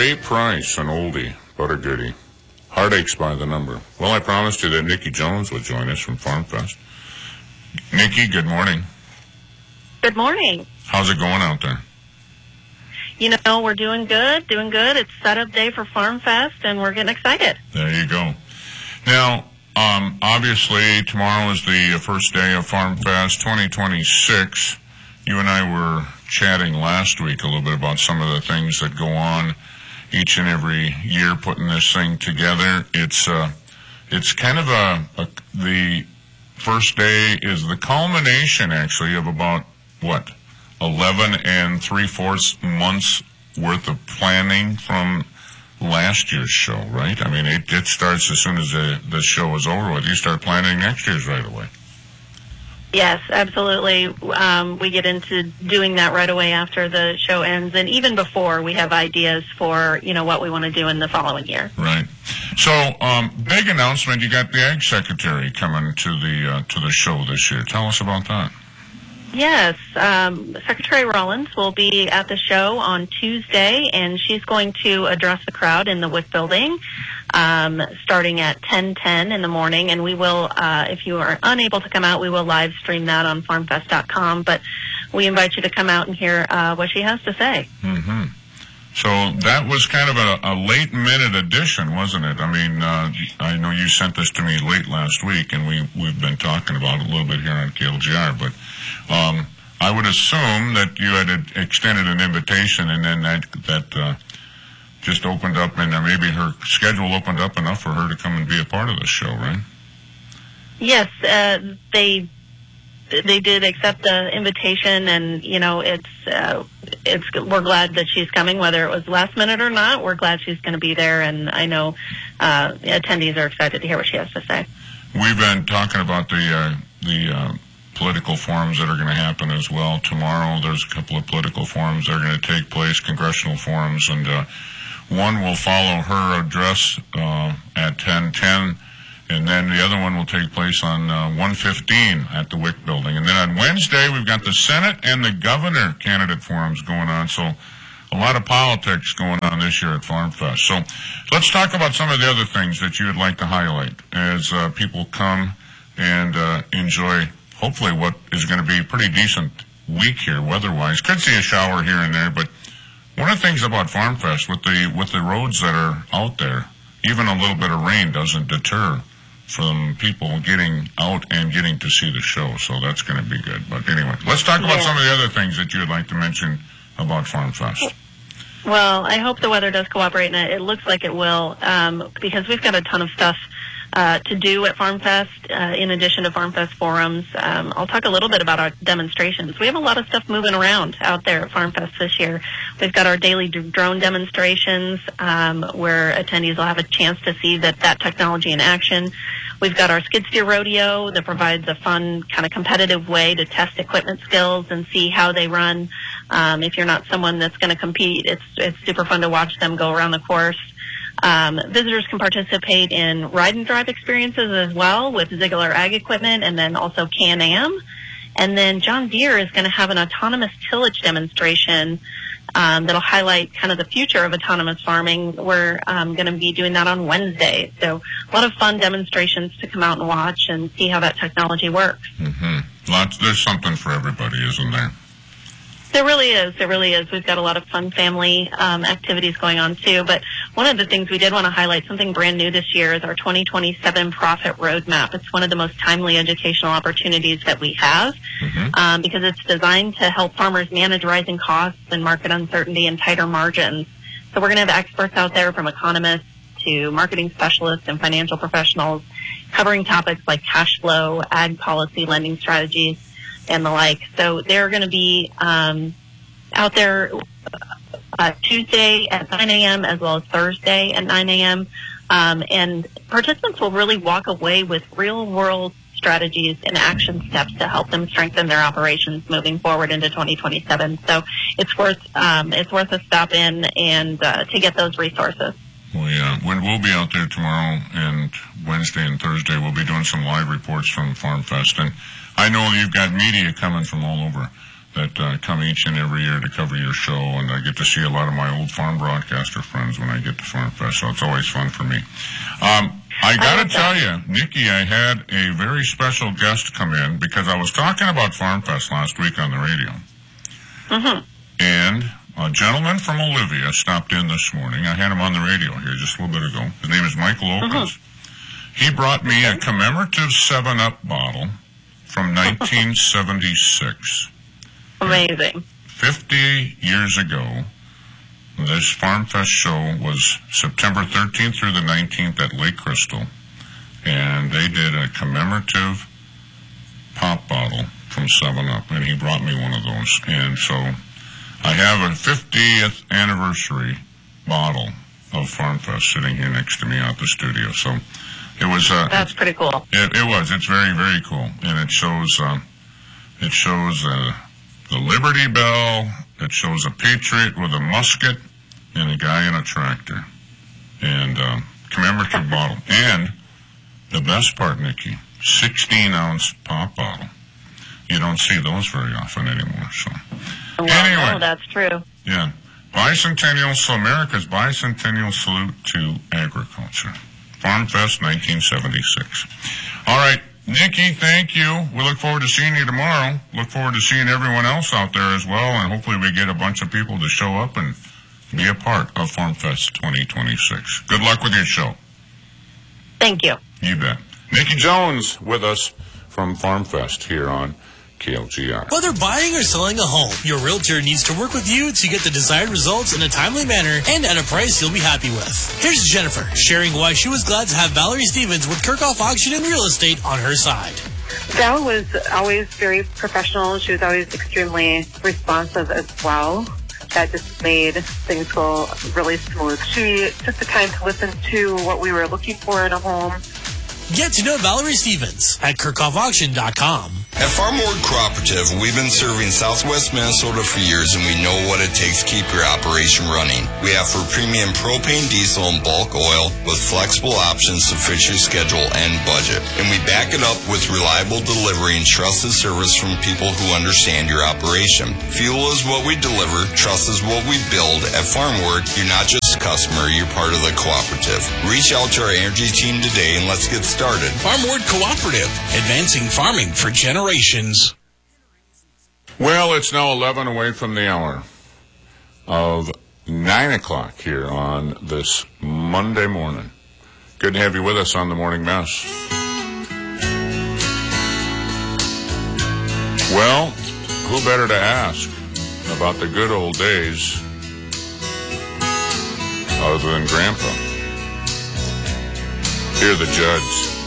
Ray Price, an oldie, but a goodie. Heartaches by the number. Well, I promised you that Nikki Jones would join us from Farm Fest. Nikki, good morning. Good morning. How's it going out there? You know, we're doing good. It's setup day for Farm Fest, and we're getting excited. There you go. Now, obviously, tomorrow is the first day of Farm Fest 2026. You and I were chatting last week a little bit about some of the things that go on each and every year putting this thing together. It's kind of the first day is the culmination, actually, of about, 11 3/4 months worth of planning from last year's show, right? I mean, it starts as soon as the show is over with. You start planning next year's right away. Yes, absolutely. We get into doing that right away after the show ends, and even before, we have ideas for, what we want to do in the following year. Right. So, big announcement, you got the Ag Secretary coming to the show this year. Tell us about that. Yes, Secretary Rollins will be at the show on Tuesday, and she's going to address the crowd in the WIC building starting at 10:10 in the morning. And we will, if you are unable to come out, we will live stream that on farmfest.com. But we invite you to come out and hear what she has to say. Mm-hmm. So that was kind of a late-minute addition, wasn't it? I mean, I know you sent this to me late last week, and we've been talking about it a little bit here on KLGR, but I would assume that you had extended an invitation, and then that just opened up, and maybe her schedule opened up enough for her to come and be a part of the show, right? Yes, they did accept the invitation, and we're glad that she's coming, whether it was last minute or not. We're glad she's going to be there, and I know attendees are excited to hear what she has to say. We've been talking about the political forums that are going to happen as well tomorrow. There's a couple of political forums that are going to take place, congressional forums, and one will follow her address at 10:10. And then the other one will take place on 1:15 at the WIC building. And then on Wednesday, we've got the Senate and the governor candidate forums going on. So a lot of politics going on this year at Farm Fest. So let's talk about some of the other things that you would like to highlight as people come and enjoy, hopefully, what is going to be a pretty decent week here weather-wise. Could see a shower here and there, but one of the things about Farm Fest with the roads that are out there, even a little bit of rain doesn't deter from people getting out and getting to see the show, so that's going to be good. But anyway, let's talk about some of the other things that you would like to mention about Farm Fest. Well, I hope the weather does cooperate, and it looks like it will, because we've got a ton of stuff to do at Farm Fest, in addition to Farm Fest forums. I'll talk a little bit about our demonstrations. We have a lot of stuff moving around out there at Farm Fest this year. We've got our daily drone demonstrations, where attendees will have a chance to see that technology in action. We've got our skid steer rodeo that provides a fun, kind of competitive way to test equipment skills and see how they run. If you're not someone that's going to compete, it's super fun to watch them go around the course. Visitors can participate in ride and drive experiences as well with Ziegler Ag Equipment, and then also Can-Am. And then John Deere is going to have an autonomous tillage demonstration that'll highlight kind of the future of autonomous farming. We're going to be doing that on Wednesday. So a lot of fun demonstrations to come out and watch and see how that technology works. Mm-hmm. There's something for everybody, isn't there? There really is. We've got a lot of fun family activities going on, too. But one of the things we did want to highlight, something brand new this year, is our 2027 Profit Roadmap. It's one of the most timely educational opportunities that we have, because it's designed to help farmers manage rising costs and market uncertainty and tighter margins. So we're going to have experts out there, from economists to marketing specialists and financial professionals, covering topics like cash flow, ag policy, lending strategies, and the like. So they're going to be out there Tuesday at 9 a.m. as well as Thursday at 9 a.m. And participants will really walk away with real-world strategies and action steps to help them strengthen their operations moving forward into 2027. So it's worth a stop in and to get those resources. Well, yeah, we'll be out there tomorrow and Wednesday and Thursday. We'll be doing some live reports from Farm Fest, and I know you've got media coming from all over that come each and every year to cover your show, and I get to see a lot of my old farm broadcaster friends when I get to Farm Fest, so it's always fun for me. I got to tell you, Nikki, I had a very special guest come in because I was talking about Farm Fest last week on the radio. Mm-hmm. And a gentleman from Olivia stopped in this morning. I had him on the radio here just a little bit ago. His name is Michael Lopez. Mm-hmm. He brought me a commemorative 7-Up bottle from 1976. Amazing. 50 years ago, this Farm Fest show was September 13th through the 19th at Lake Crystal, and they did a commemorative pop bottle from 7-Up, and he brought me one of those. And so I have a 50th anniversary bottle of Farm Fest sitting here next to me out the studio. So it was... That's pretty cool. It was. It's very, very cool. And it shows the Liberty Bell. It shows a Patriot with a musket and a guy in a tractor. And commemorative bottle. And the best part, Nikki, 16-ounce pop bottle. You don't see those very often anymore. So anyway, no, that's true. Yeah. Bicentennial, so America's bicentennial salute to agriculture. Farm Fest 1976. All right. Nikki, thank you. We look forward to seeing you tomorrow. Look forward to seeing everyone else out there as well, and hopefully we get a bunch of people to show up and be a part of Farm Fest 2026. Good luck with your show. Thank you. You bet. Nikki Jones with us from Farm Fest here on KLGR. Whether buying or selling a home, your realtor needs to work with you to get the desired results in a timely manner and at a price you'll be happy with. Here's Jennifer sharing why she was glad to have Valerie Stevens with Kirchhoff Auction and Real Estate on her side. Val was always very professional. She was always extremely responsive as well. That just made things go really smooth. She took the time to listen to what we were looking for in a home. Get to know Valerie Stevens at KirchhoffAuction.com. At Farm World Cooperative, we've been serving Southwest Minnesota for years, and we know what it takes to keep your operation running. We offer premium propane, diesel, and bulk oil with flexible options to fit your schedule and budget. And we back it up with reliable delivery and trusted service from people who understand your operation. Fuel is what we deliver. Trust is what we build. At Farm World, you're not just a customer, you're part of the cooperative. Reach out to our energy team today and let's get started. Farm World Cooperative, advancing farming for generations. Well, it's now 11 away from the hour of 9 o'clock here on this Monday morning. Good to have you with us on the Morning Mess. Well, who better to ask about the good old days other than Grandpa? Hear the Judds.